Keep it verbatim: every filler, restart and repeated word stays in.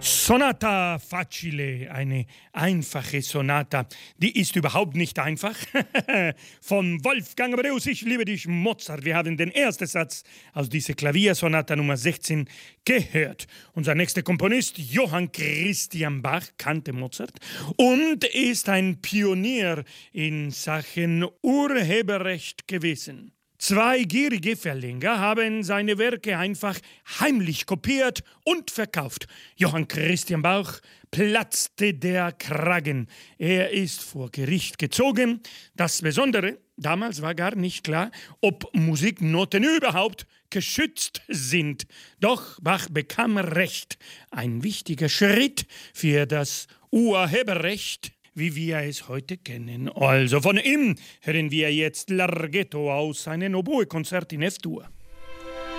Sonata facile, eine einfache Sonata. Die ist überhaupt nicht einfach. Von Wolfgang Amadeus, ich liebe dich, Mozart. Wir haben den ersten Satz aus dieser Klaviersonata Nummer sechzehn gehört. Unser nächster Komponist, Johann Christian Bach, kannte Mozart und ist ein Pionier in Sachen Urheberrecht gewesen. Zwei gierige Verleger haben seine Werke einfach heimlich kopiert und verkauft. Johann Christian Bach platzte der Kragen. Er ist vor Gericht gezogen. Das Besondere, damals war gar nicht klar, ob Musiknoten überhaupt geschützt sind. Doch Bach bekam Recht. Ein wichtiger Schritt für das Urheberrecht, wie wir es heute kennen. Also von ihm hören wir jetzt Larghetto aus seinem Oboe-Konzert in F-Dur.